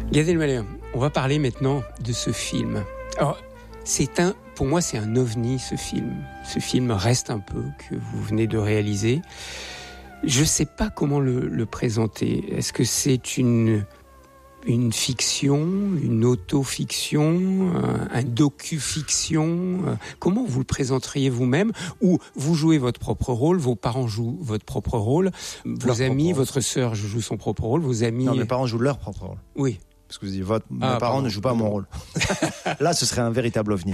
Gad Elmaleh, on va parler maintenant de ce film. Alors, pour moi, c'est un ovni, ce film. Ce film Reste un peu, que vous venez de réaliser. Je ne sais pas comment le présenter. Est-ce que c'est une fiction, une auto-fiction, un docu-fiction? Comment vous le présenteriez vous-même? Ou vous jouez votre propre rôle, vos parents jouent votre propre rôle, vos amis, votre sœur joue son propre rôle, vos amis... Non, mes parents jouent leur propre rôle. Oui. Parce que vous dites, mes parents ne jouent pas mon rôle. Là, ce serait un véritable ovni.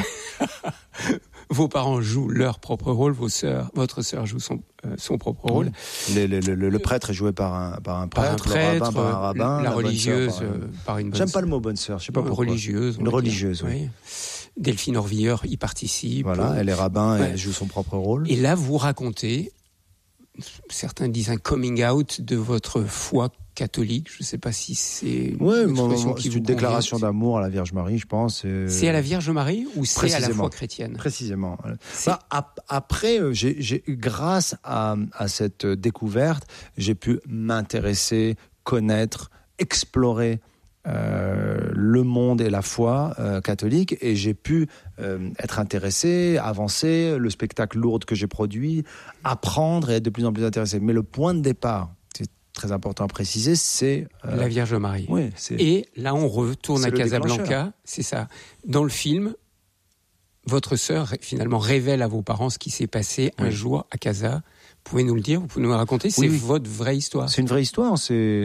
Vos parents jouent leur propre rôle, votre sœur joue son propre rôle. Le prêtre est joué par un prêtre, le rabbin par un rabbin, la religieuse par une bonne sœur. J'aime pas le mot bonne sœur, je sais pas pourquoi. Une religieuse, oui. Delphine Orvilleur y participe. Voilà, elle est rabbin, elle joue son propre rôle. Et là, vous racontez, certains disent un coming out de votre foi catholique. Je ne sais pas si c'est c'est une déclaration d'amour à la Vierge Marie, je pense. C'est à la Vierge Marie ou c'est à la foi chrétienne? Précisément. Après, grâce à cette découverte, j'ai pu m'intéresser, connaître, explorer le monde et la foi catholique, et j'ai pu être intéressé, avancer, le spectacle Lourdes que j'ai produit, apprendre et être de plus en plus intéressé. Mais le point de départ, c'est très important à préciser, c'est... la Vierge Marie. Oui, et là, on retourne à Casablanca, c'est ça. Dans le film, votre sœur, finalement, révèle à vos parents ce qui s'est passé un jour à Casa. Vous pouvez nous le dire, vous pouvez nous le raconter? C'est votre vraie histoire. C'est une vraie histoire,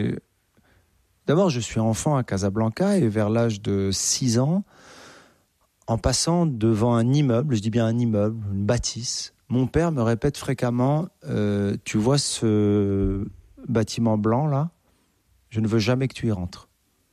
D'abord, je suis enfant à Casablanca, et vers l'âge de 6 ans, en passant devant un immeuble, je dis bien un immeuble, une bâtisse, mon père me répète fréquemment « Tu vois ce bâtiment blanc là, je ne veux jamais que tu y rentres. »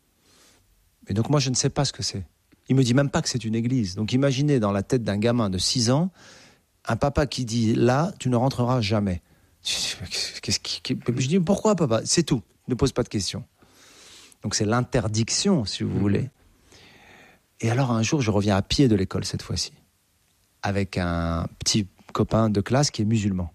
Et donc moi, je ne sais pas ce que c'est. Il me dit même pas que c'est une église. Donc imaginez dans la tête d'un gamin de 6 ans, un papa qui dit « Là, tu ne rentreras jamais. » Je dis « Pourquoi, papa ?» C'est tout, ne pose pas de questions. Donc c'est l'interdiction, si vous voulez. Et alors un jour, je reviens à pied de l'école cette fois-ci, avec un petit copain de classe qui est musulman.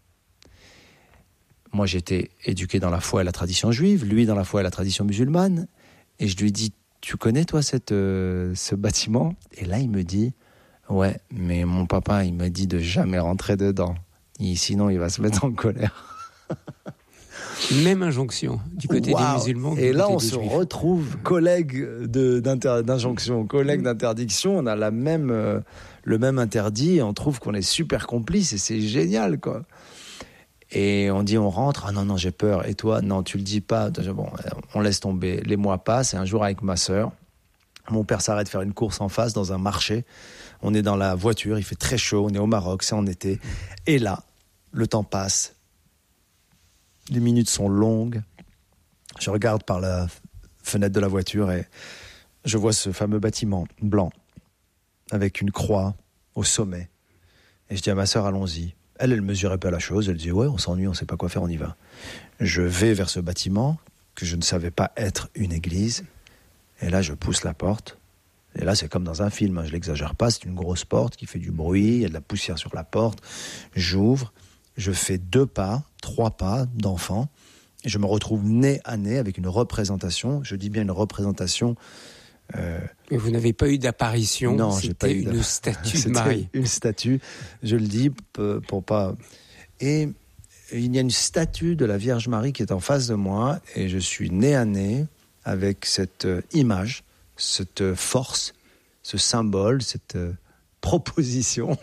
Moi, j'étais éduqué dans la foi et la tradition juive, lui dans la foi et la tradition musulmane. Et je lui dis, tu connais toi ce bâtiment? Et là, il me dit, ouais, mais mon papa, il m'a dit de jamais rentrer dedans. Sinon, il va se mettre en colère. Même injonction du côté des musulmans. Et là, on se retrouve collègues d'injonction, collègues d'interdiction. On a le même interdit, et on trouve qu'on est super complices, et c'est génial, quoi. Et on dit, on rentre. Ah non, j'ai peur. Et toi? Non, tu le dis pas. Bon, on laisse tomber. Les mois passent, et un jour, avec ma sœur, mon père s'arrête faire une course en face dans un marché. On est dans la voiture, il fait très chaud, on est au Maroc, c'est en été. Et là, le temps passe. Les minutes sont longues. Je regarde par la fenêtre de la voiture et je vois ce fameux bâtiment blanc avec une croix au sommet. Et je dis à ma sœur, allons-y. Elle mesurait pas la chose. Elle dit, ouais, on s'ennuie, on sait pas quoi faire, on y va. Je vais vers ce bâtiment que je ne savais pas être une église. Et là, je pousse la porte. Et là, c'est comme dans un film, je l'exagère pas. C'est une grosse porte qui fait du bruit. Il y a de la poussière sur la porte. J'ouvre. Je fais 2 pas, 3 pas d'enfant, et je me retrouve nez à nez avec une représentation. Je dis bien une représentation. Mais vous n'avez pas eu d'apparition? Non, c'était j'ai pas eu une statue de Marie. Une statue, je le dis pour pas. Et il y a une statue de la Vierge Marie qui est en face de moi, et je suis nez à nez avec cette image, cette force, ce symbole, cette proposition.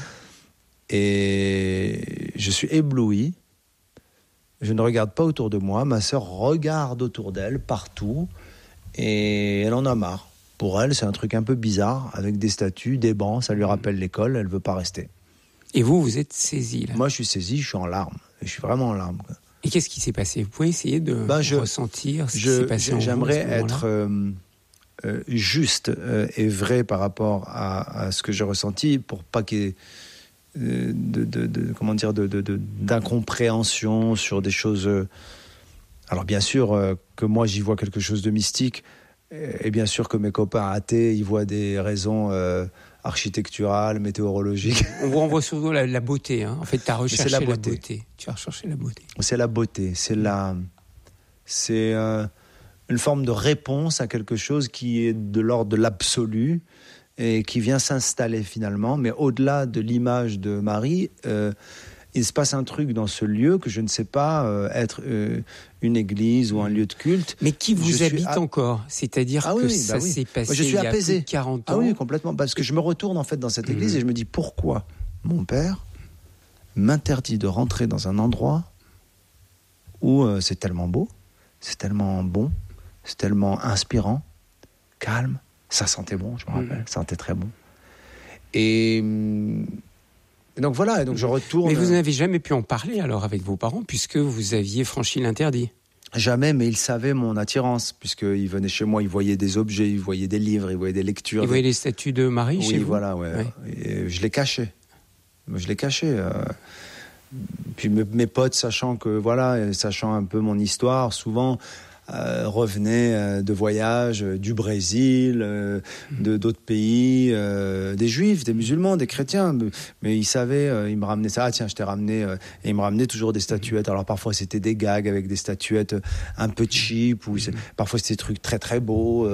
Et je suis ébloui. Je ne regarde pas autour de moi. Ma sœur regarde autour d'elle, partout. Et elle en a marre. Pour elle, c'est un truc un peu bizarre, avec des statues, des bancs. Ça lui rappelle l'école. Elle ne veut pas rester. Et vous êtes saisi, là? Moi, je suis saisi. Je suis en larmes. Je suis vraiment en larmes, quoi. Et qu'est-ce qui s'est passé? Vous pouvez essayer de ressentir ce qui s'est passé en vous? J'aimerais être juste et vrai par rapport à ce que j'ai ressenti, pour pas qu'il y ait d'incompréhension sur des choses. Alors bien sûr que moi j'y vois quelque chose de mystique, et bien sûr que mes copains athées y voient des raisons architecturales, météorologiques. On voit surtout la beauté, hein. En fait, tu as recherché la beauté. Tu as recherché la beauté. C'est la beauté, c'est une forme de réponse à quelque chose qui est de l'ordre de l'absolu et qui vient s'installer finalement. Mais au-delà de l'image de Marie, il se passe un truc dans ce lieu que je ne sais pas être une église ou un lieu de culte. Mais qui vous habite encore ? C'est-à-dire que ça s'est passé je suis apaisé. Il y a plus de 40 ans. Ah oui, complètement. Parce que je me retourne en fait dans cette église et je me dis pourquoi mon père m'interdit de rentrer dans un endroit où c'est tellement beau, c'est tellement bon, c'est tellement inspirant, calme, ça sentait bon, je me rappelle, ça sentait très bon. Et donc voilà, et donc je retourne... Mais vous n'avez jamais pu en parler alors avec vos parents, puisque vous aviez franchi l'interdit ? Jamais, mais ils savaient mon attirance, puisqu'ils venaient chez moi, ils voyaient des objets, ils voyaient des livres, ils voyaient des lectures. Ils voyaient les statues de Marie chez vous ? Oui, voilà, ouais. Et je les cachais. Puis mes potes, sachant un peu mon histoire, souvent revenaient de voyages du Brésil, d'autres pays, des juifs, des musulmans, des chrétiens. Mais ils savaient, ils me ramenaient ça. Ah tiens, je t'ai ramené. Et ils me ramenaient toujours des statuettes. Alors parfois c'était des gags avec des statuettes un peu cheap, ou parfois c'était des trucs très très beaux.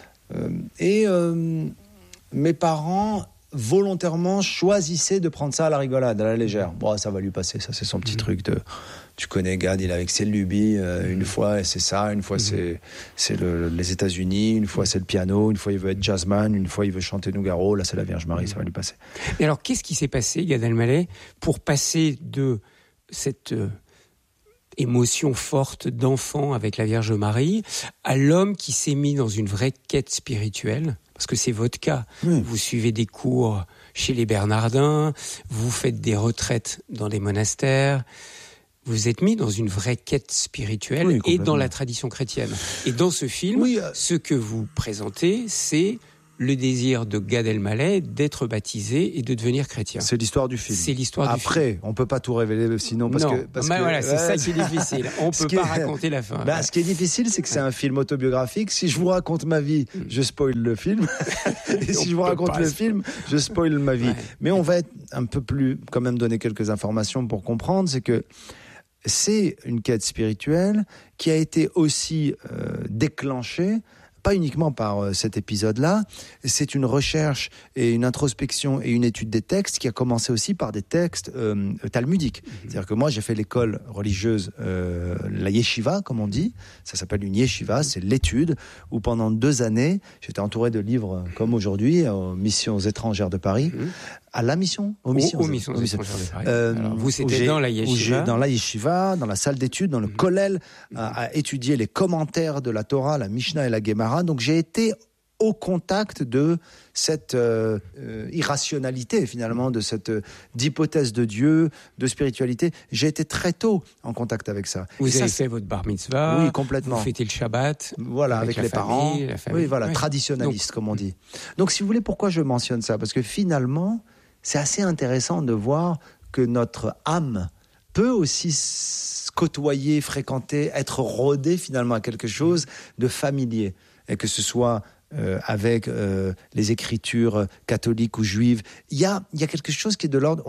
Mes parents volontairement choisissait de prendre ça à la rigolade, à la légère. Bon, ça va lui passer, ça c'est son petit truc de... Tu connais Gad, il est avec ses lubies, une fois c'est ça, une fois c'est les États-Unis, une fois c'est le piano, une fois il veut être jazzman, une fois il veut chanter Nougaro, là c'est la Vierge Marie, ça va lui passer. Et alors qu'est-ce qui s'est passé, Gad Elmaleh, pour passer de cette émotion forte d'enfant avec la Vierge Marie à l'homme qui s'est mis dans une vraie quête spirituelle ? Parce que c'est votre cas. Vous suivez des cours chez les Bernardins, vous faites des retraites dans des monastères, vous êtes mis dans une vraie quête spirituelle et dans la tradition chrétienne. Et dans ce film, ce que vous présentez, c'est le désir de Gad Elmaleh d'être baptisé et de devenir chrétien. C'est l'histoire du film. C'est l'histoire du film. Après, on peut pas tout révéler sinon parce que voilà, c'est ça qui est difficile. On peut pas raconter la fin. Ce qui est difficile, c'est que c'est un film autobiographique. Si je vous raconte ma vie, je spoil le film. Et si je vous raconte le film, je spoil ma vie. Mais on va être un peu plus, quand même donner quelques informations pour comprendre, c'est que c'est une quête spirituelle qui a été aussi déclenchée pas uniquement par cet épisode-là, c'est une recherche et une introspection et une étude des textes qui a commencé aussi par des textes talmudiques. C'est-à-dire que moi, j'ai fait l'école religieuse, la yeshiva, comme on dit. Ça s'appelle une yeshiva, c'est l'étude, où pendant 2 années, j'étais entouré de livres comme aujourd'hui, aux missions étrangères de Paris, à la mission, aux missions étrangères de Paris. Alors, vous, c'était dans la yeshiva. Dans la yeshiva, dans la salle d'études, dans le kollel, à étudier les commentaires de la Torah, la Mishnah et la Gemara. Donc j'ai été au contact de cette irrationalité finalement, de cette d'hypothèse de Dieu, de spiritualité. J'ai été très tôt en contact avec ça. Vous avez fait votre bar mitzvah. Oui, complètement. Vous fêtez le Shabbat. Voilà, avec les parents. La famille. Oui, voilà, traditionnaliste comme on dit. Donc si vous voulez, pourquoi je mentionne ça ? Parce que finalement, c'est assez intéressant de voir que notre âme peut aussi côtoyer, fréquenter, être rodée finalement à quelque chose de familier. Et que ce soit avec les écritures catholiques ou juives, il y a quelque chose qui est de l'ordre,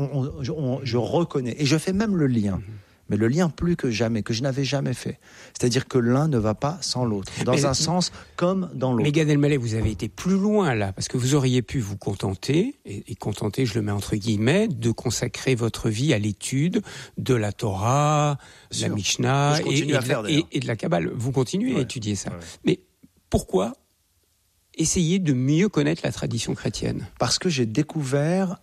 je reconnais, et je fais même le lien, mais le lien plus que jamais, que je n'avais jamais fait. C'est-à-dire que l'un ne va pas sans l'autre, dans un sens comme dans l'autre. Mais Gad Elmaleh, vous avez été plus loin là, parce que vous auriez pu vous contenter, et contenter, je le mets entre guillemets, de consacrer votre vie à l'étude de la Torah, de la Mishnah et de la Kabbale. Vous continuez à étudier ça. Ouais. Mais pourquoi essayer de mieux connaître la tradition chrétienne ? Parce que j'ai découvert...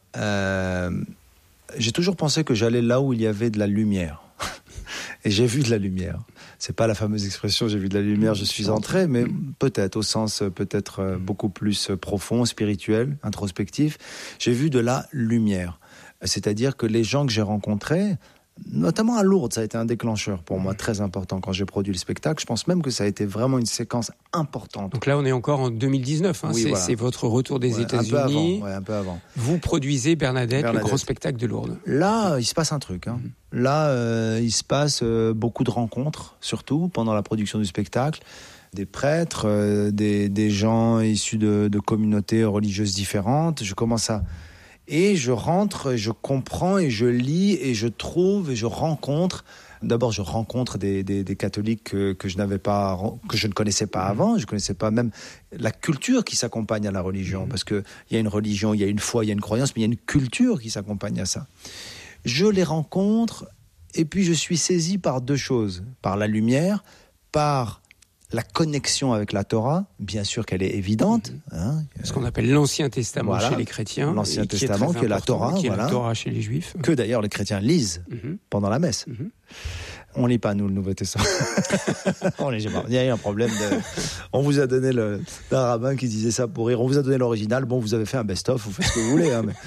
j'ai toujours pensé que j'allais là où il y avait de la lumière. Et j'ai vu de la lumière. C'est pas la fameuse expression « j'ai vu de la lumière, je suis entré », mais peut-être, au sens peut-être beaucoup plus profond, spirituel, introspectif. J'ai vu de la lumière. C'est-à-dire que les gens que j'ai rencontrés... Notamment à Lourdes, ça a été un déclencheur pour moi très important quand j'ai produit le spectacle. Je pense même que ça a été vraiment une séquence importante. Donc là, on est encore en 2019. Oui, c'est votre retour des États-Unis. Un peu avant. Vous produisez Bernadette, le grand spectacle de Lourdes. Là, il se passe un truc. Là, il se passe beaucoup de rencontres, surtout pendant la production du spectacle. Des prêtres, des gens issus de communautés religieuses différentes. Je commence à... Et je rentre, je comprends et je lis et je trouve et je rencontre D'abord, je rencontre des catholiques que je ne connaissais pas avant. Je ne connaissais pas même la culture qui s'accompagne à la religion. Parce qu'il y a une religion, il y a une foi, il y a une croyance, mais il y a une culture qui s'accompagne à ça. Je les rencontre et puis je suis saisi par deux choses. Par la lumière, par la connexion avec la Torah, bien sûr qu'elle est évidente. Ce qu'on appelle l'Ancien Testament chez les chrétiens. L'Ancien Testament, qui est la Torah. Qui est la Torah chez les Juifs. Que d'ailleurs les chrétiens lisent pendant la messe. On lit pas, nous, le Nouveau Testament. Il y a eu un problème On vous a donné d'un rabbin qui disait ça pour rire. On vous a donné l'original. Bon, vous avez fait un best-of, vous faites ce que vous voulez.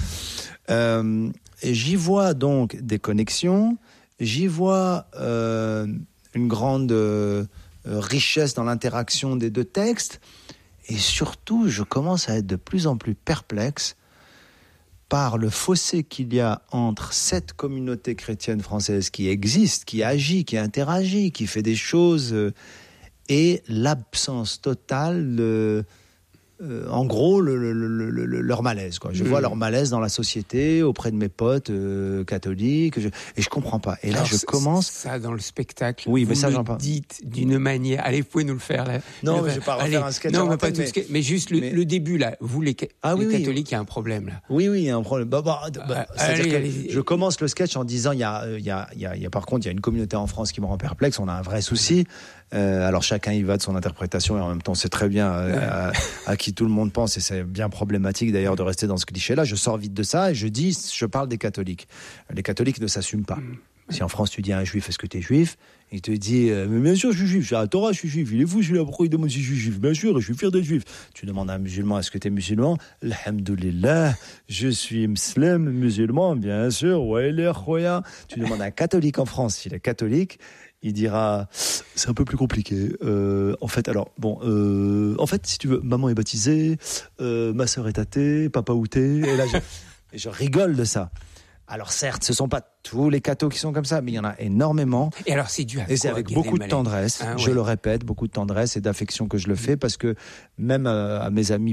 Et j'y vois donc des connexions. J'y vois une grande richesse dans l'interaction des deux textes, et surtout je commence à être de plus en plus perplexe par le fossé qu'il y a entre cette communauté chrétienne française qui existe, qui agit, qui interagit, qui fait des choses, et l'absence totale en gros leur malaise, quoi. Je vois leur malaise dans la société, auprès de mes potes catholiques, et je comprends pas. Et là, alors, je commence... Ça, dans le spectacle, oui, vous mais ça, me dites d'une manière... Allez, vous pouvez nous le faire, là. Non, mais je vais pas refaire un sketch. Non, mais pas tout sketch, mais juste le début, là. Vous, les catholiques, il y a un problème, là. Oui, il y a un problème. C'est-à-dire que je commence le sketch en disant, par contre, il y a une communauté en France qui me rend perplexe, on a un vrai souci. Alors chacun y va de son interprétation, et en même temps c'est très bien à qui tout le monde pense, et c'est bien problématique d'ailleurs de rester dans ce cliché-là. Je sors vite de ça et je parle des catholiques. Les catholiques ne s'assument pas. Si en France tu dis à un juif, est-ce que tu es juif ? Il te dit, mais bien sûr je suis juif, j'ai la Torah, je suis juif, il est fou celui-là, pourquoi il demande si je suis juif ? Bien sûr, je suis fier d'être juif. Tu demandes à un musulman, est-ce que tu es musulman ? Alhamdoulilah, je suis musulman, bien sûr, ouais, les khoya. Tu demandes à un catholique en France, s'il est catholique, il dira, c'est un peu plus compliqué. En fait, si tu veux, maman est baptisée, ma sœur est athée, papa outé, et là, je rigole de ça. Alors certes, ce ne sont pas tous les cathos qui sont comme ça, mais il y en a énormément. Et alors c'est dû à quoi ? Et c'est avec beaucoup de tendresse, je le répète, beaucoup de tendresse et d'affection que je le fais, parce que même à mes amis